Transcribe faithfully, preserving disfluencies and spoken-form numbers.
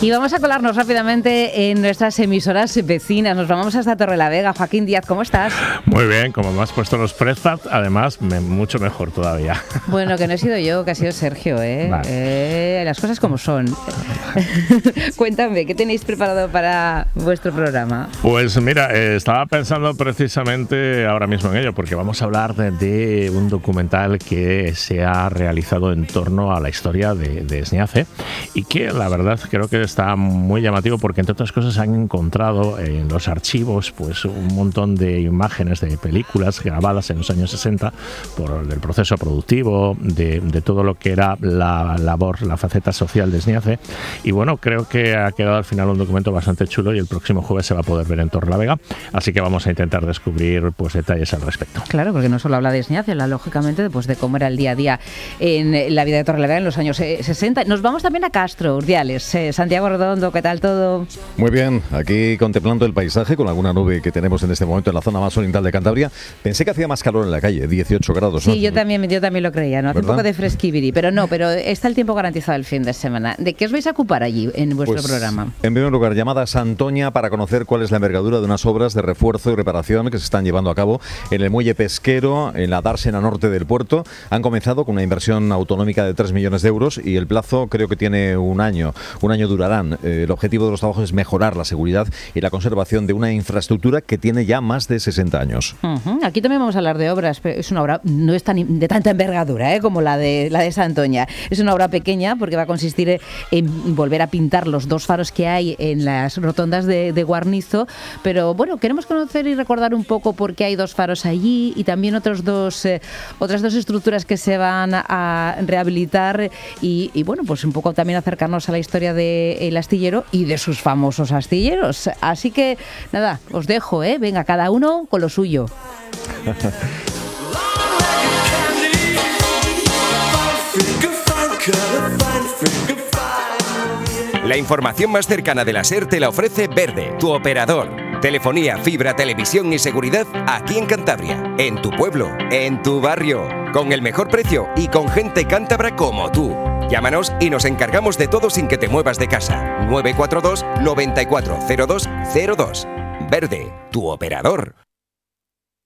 Y vamos a colarnos rápidamente en nuestras emisoras vecinas. Nos vamos hasta Torrelavega. Joaquín Díaz, ¿cómo estás? Muy bien, como me has puesto los Prezat, además, me, mucho mejor todavía. Bueno, que no he sido yo, que ha sido Sergio, ¿eh? Vale. eh las cosas como son. Cuéntame, ¿qué tenéis preparado para vuestro programa? Pues mira, eh, estaba pensando precisamente ahora mismo en ello, porque vamos a hablar de, de un documental que se ha realizado en torno a la historia de, de Sniace y que la verdad creo que está muy llamativo porque entre otras cosas han encontrado en los archivos pues un montón de imágenes de películas grabadas en los años sesenta por el proceso productivo, de, de todo lo que era la labor, la faceta social de Sniace. Y bueno, creo que ha quedado al final un documento bastante chulo y el próximo jueves se va a poder ver en Torrelavega, así que vamos a intentar descubrir pues detalles al respecto. Claro, porque no solo habla de Sniace, habla lógicamente pues, de cómo era el día a día en la vida de Torrelavega en los años sesenta. Nos vamos también a Castro, Urdiales. Eh, Santiago Redondo, ¿qué tal todo? Muy bien, aquí contemplando el paisaje con alguna nube que tenemos en este momento en la zona más oriental de Cantabria. Pensé que hacía más calor en la calle, dieciocho grados, ¿no? Sí, yo también, yo también lo creía, ¿no? Hace ¿verdad? Un poco de fresquibiri, pero no, pero está el tiempo garantizado el fin de semana. ¿De qué os vais a ocupar allí en vuestro pues, programa? En primer lugar, llamada Santoña para conocer cuál es la envergadura de unas obras de refuerzo y reparación que se están llevando a cabo en el muelle pesquero, en la dársena norte del puerto. Han comenzado con una inversión autonómica de tres millones de euros y el plazo creo que tiene un año. Un año durarán. Eh, el objetivo de los trabajos es mejorar la seguridad y la conservación de una infraestructura que tiene ya más de sesenta años. Uh-huh. Aquí también vamos a hablar de obras, pero es una obra, no es tan de tanta envergadura ¿eh? como la de la de Santoña. Es una obra pequeña porque va a consistir en volver a pintar los dos faros que hay en las rotondas de, de Guarnizo, pero bueno, queremos conocer y recordar un poco por qué hay dos faros allí y también otros dos, eh, otras dos estructuras que se van a rehabilitar y, y bueno, pues un poco también acercarnos a la historia del astillero y de sus famosos astilleros. Así que nada, os dejo, ¿eh? Venga, cada uno con lo suyo. La información más cercana de la SER te la ofrece Verde, tu operador. Telefonía, fibra, televisión y seguridad aquí en Cantabria, en tu pueblo, en tu barrio, con el mejor precio y con gente cántabra como tú. Llámanos y nos encargamos de todo sin que te muevas de casa. nueve cuatro dos, noventa y cuatro, cero dos cero dos. Verde, tu operador.